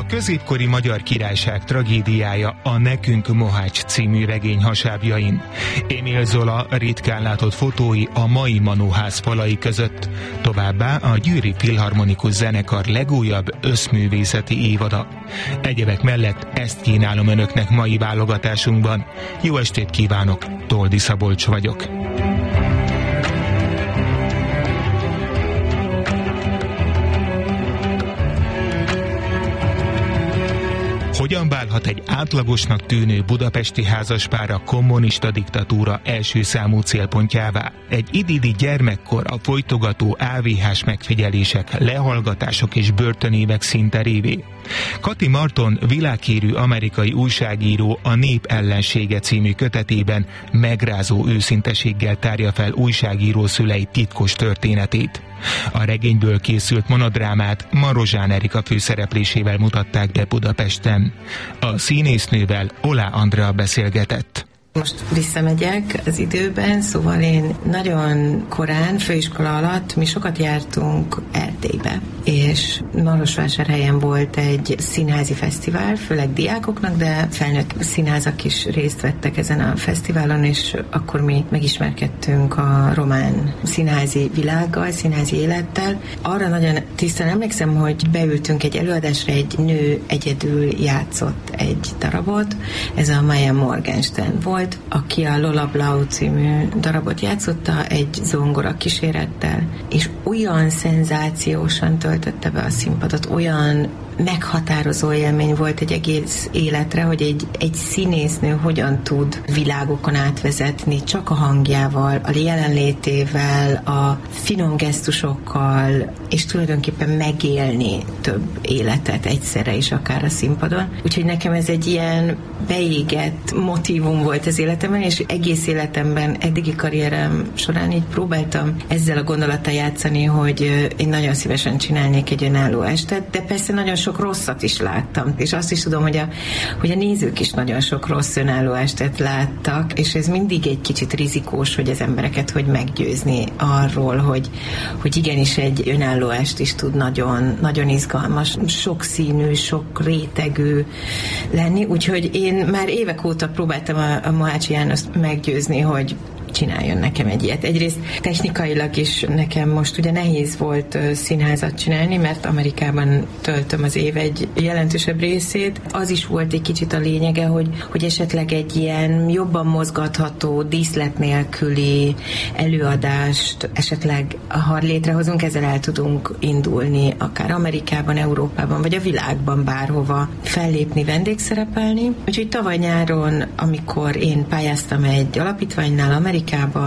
középkori magyar királyság tragédiája a Nekünk Mohács című regény hasábjain. Émile Zola ritkán látott fotói a mai Manóház falai között, továbbá a Győri Filharmonikus Zenekar legújabb összművészeti évada. Egyebek mellett ezt kínálom önöknek mai válogatásunkban. Jó estét kívánok, Toldi Szabolcs vagyok. Hogyan válhat egy átlagosnak tűnő budapesti házaspár a kommunista diktatúra első számú célpontjává? Egy idilli gyermekkor a folytogató AVH-s megfigyelések, lehallgatások és börtönévek színterévé? Kati Marton világhírű amerikai újságíró a Nép ellensége című kötetében megrázó őszinteséggel tárja fel újságíró szülei titkos történetét. A regényből készült monodrámát Marozsán Erika főszereplésével mutatták be Budapesten. A színésznővel Olá Andrea beszélgetett. Most visszamegyek az időben, szóval én nagyon korán, főiskola alatt, mi sokat jártunk Erdélybe, és Marosvásárhelyen volt egy színházi fesztivál, főleg diákoknak, de felnőtt színházak is részt vettek ezen a fesztiválon, és akkor mi megismerkedtünk a román színházi világgal, színházi élettel. Arra nagyon tisztán emlékszem, hogy beültünk egy előadásra, egy nő egyedül játszott egy darabot, ez a Maya Morgenstern volt, aki a Lola Blau című darabot játszotta egy zongora kísérettel, és olyan szenzációsan töltötte be a színpadot, olyan meghatározó élmény volt egy egész életre, hogy egy színésznő hogyan tud világokon átvezetni csak a hangjával, a jelenlétével, a finom gesztusokkal, és tulajdonképpen megélni több életet egyszerre is akár a színpadon. Úgyhogy nekem ez egy ilyen beégett motívum volt az életemben, és egész életemben, eddigi karrierem során így próbáltam ezzel a gondolattal játszani, hogy én nagyon szívesen csinálnék egy önálló estet, de persze nagyon sok rosszat is láttam, és azt is tudom, hogy a nézők is nagyon sok rossz önálló estet láttak, és ez mindig egy kicsit rizikós, hogy az embereket hogy meggyőzni arról, hogy igenis egy önálló est is tud nagyon, nagyon izgalmas, sokszínű, sok rétegű lenni, úgyhogy én már évek óta próbáltam a Mohácsi Jánost meggyőzni, hogy csináljon nekem egy ilyet. Egyrészt technikailag is nekem most ugye nehéz volt színházat csinálni, mert Amerikában töltöm az év egy jelentősebb részét. Az is volt egy kicsit a lényege, hogy esetleg egy ilyen jobban mozgatható, díszlet nélküli előadást esetleg, ha létrehozunk, ezzel el tudunk indulni, akár Amerikában, Európában, vagy a világban bárhova fellépni, vendégszerepelni. Úgyhogy tavaly nyáron, amikor én pályáztam egy alapítványnál Amerikában,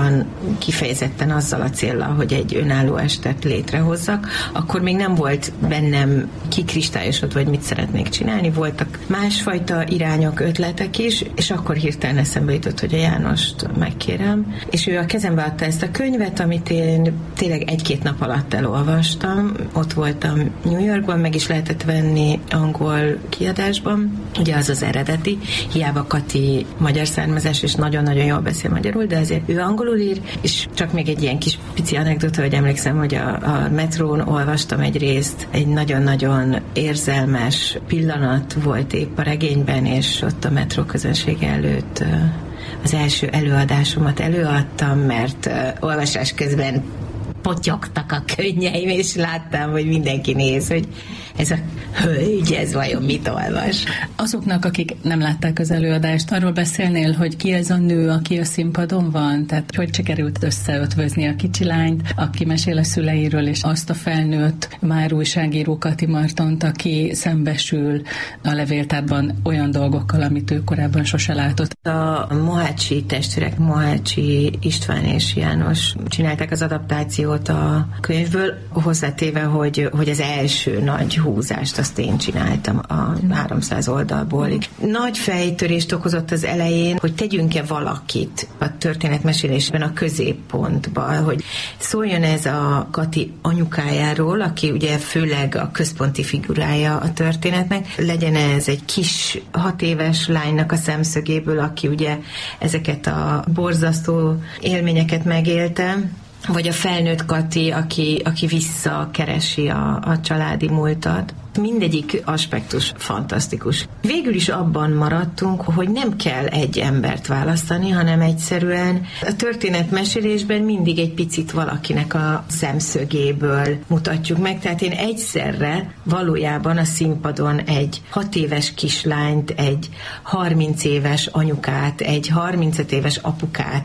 kifejezetten azzal a céllal, hogy egy önálló estet létrehozzak, akkor még nem volt bennem kikristályosodva, hogy mit szeretnék csinálni. Voltak másfajta irányok, ötletek is, és akkor hirtelen eszembe jutott, hogy a Jánost megkérem. És ő a kezembe adta ezt a könyvet, amit én tényleg 1-2 nap alatt elolvastam. Ott voltam New Yorkban, meg is lehetett venni angol kiadásban. Ugye az az eredeti. Hiába Kati magyar származás, és nagyon-nagyon jól beszél magyarul, de azért ő angolul ír, és csak még egy ilyen kis pici anekdota, hogy emlékszem, hogy a metrón olvastam egy részt, egy nagyon-nagyon érzelmes pillanat volt épp a regényben, és ott a metró közönsége előtt az első előadásomat előadtam, mert olvasás közben potyogtak a könnyeim, és láttam, hogy mindenki néz, hogy ez a hölgy, ez vajon mit olvas. Azoknak, akik nem látták az előadást, arról beszélnél, hogy ki ez a nő, aki a színpadon van? Tehát hogy sikerült összeötvözni a kicsi lányt, aki mesél a szüleiről, és azt a felnőtt, már újságíró Kati Martont, aki szembesül a levéltárban olyan dolgokkal, amit ő korábban sose látott. A Mohácsi testvérek, Mohácsi István és János csinálták az adaptációt a könyvből, hozzátéve, hogy az első nagy húzást azt én csináltam a 300 oldalból. Nagy fejtörést okozott az elején, hogy tegyünk-e valakit a történetmesélésben a középpontba, hogy szóljon ez a Kati anyukájáról, aki ugye főleg a központi figurája a történetnek, legyen ez egy kis 6 éves lánynak a szemszögéből, aki ugye ezeket a borzasztó élményeket megélte, vagy a felnőtt Kati, aki visszakeresi a családi múltat. Mindegyik aspektus fantasztikus. Végül is abban maradtunk, hogy nem kell egy embert választani, hanem egyszerűen a történetmesélésben mindig egy picit valakinek a szemszögéből mutatjuk meg. Tehát én egyszerre valójában a színpadon egy 6 éves kislányt, egy 30 éves anyukát, egy 35 éves apukát,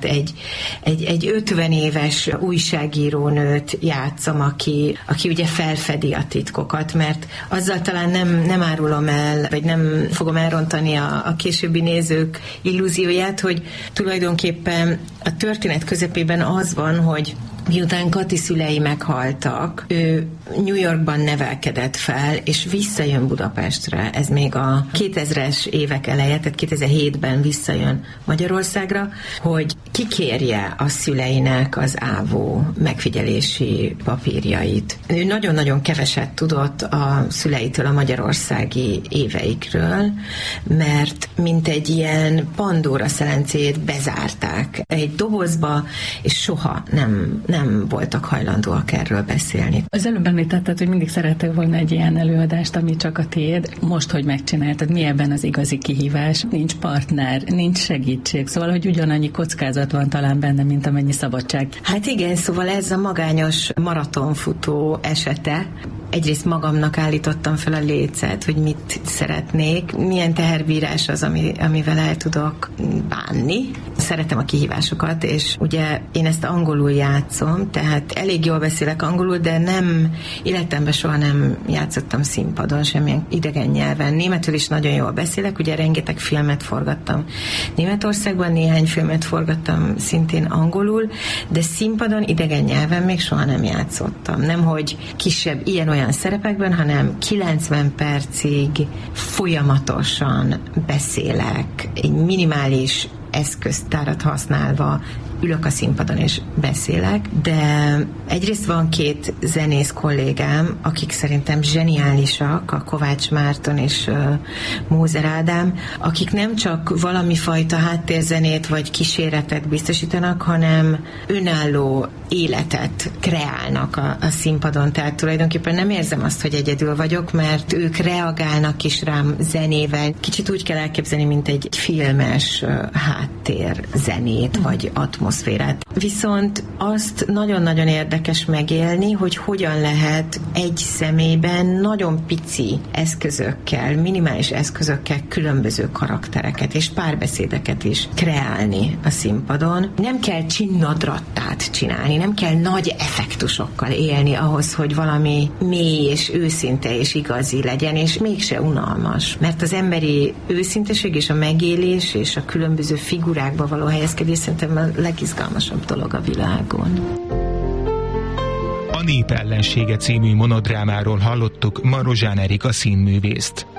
egy 50 éves újságírónőt játszom, aki ugye felfedi a titkokat, mert azzal talán nem árulom el, vagy nem fogom elrontani a későbbi nézők illúzióját, hogy tulajdonképpen a történet közepében az van, hogy miután Kati szülei meghaltak, ő New Yorkban nevelkedett fel, és visszajön Budapestre, ez még a 2000-es évek eleje, tehát 2007-ben visszajön Magyarországra, hogy kikérje a szüleinek az ávó megfigyelési papírjait. Ő nagyon-nagyon keveset tudott a szüleitől a magyarországi éveikről, mert mint egy ilyen Pandóra szelencét bezárták egy dobozba, és soha nem voltak hajlandóak erről beszélni. Az előbb említetted, hogy mindig szerettél volna egy ilyen előadást, ami csak a tiéd. Most, hogy megcsináltad, mi ebben az igazi kihívás? Nincs partner, nincs segítség, szóval, hogy ugyanannyi kockázat van talán benne, mint amennyi szabadság. Hát igen, szóval ez a magányos maratonfutó esete. Egyrészt magamnak állítottam fel a lécet, hogy mit szeretnék, milyen teherbírás az, amivel el tudok bánni. Szeretem a kihívásokat, és ugye én ezt angolul játszom, tehát elég jól beszélek angolul, de életemben soha nem játszottam színpadon, semmilyen idegen nyelven. Németül is nagyon jól beszélek, ugye rengeteg filmet forgattam Németországban, néhány filmet forgattam szintén angolul, de színpadon idegen nyelven még soha nem játszottam. Nemhogy kisebb ilyen-olyan szerepekben, hanem 90 percig folyamatosan beszélek, egy minimális eszköztárat használva ülök a színpadon és beszélek, de egyrészt van 2 zenész kollégám, akik szerintem zseniálisak, a Kovács Márton és Mózer Ádám, akik nem csak valami fajta háttérzenét vagy kíséretet biztosítanak, hanem önálló életet kreálnak a színpadon, tehát tulajdonképpen nem érzem azt, hogy egyedül vagyok, mert ők reagálnak is rám zenével. Kicsit úgy kell elképzelni, mint egy filmes háttérzenét, vagy atmoszférát. Viszont azt nagyon-nagyon érdekes megélni, hogy hogyan lehet egy személyben nagyon pici eszközökkel, minimális eszközökkel különböző karaktereket és párbeszédeket is kreálni a színpadon. Nem kell csinnadrattát csinálni, nem kell nagy effektusokkal élni ahhoz, hogy valami mély és őszinte és igazi legyen, és mégse unalmas. Mert az emberi őszinteség és a megélés és a különböző figurákba való helyezkedés szerintem a legizgalmasabb dolog a világon. A Nép ellensége című monodrámáról hallottuk Marozsán Erika színművészt.